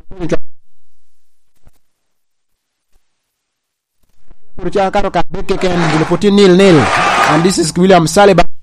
Karo ka beke ken 0-0, and this is William Saliba.